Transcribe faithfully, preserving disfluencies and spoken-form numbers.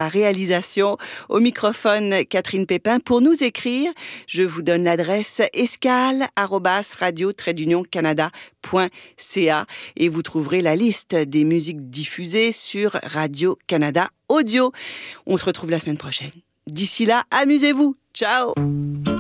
la réalisation. Au microphone, Catherine Pépin. Pour nous écrire, je vous donne l'adresse escale arobase radio trait d'union canada point c a et vous trouverez la liste des musiques diffusées sur Radio-Canada Audio. On se retrouve la semaine prochaine. D'ici là, amusez-vous. Ciao!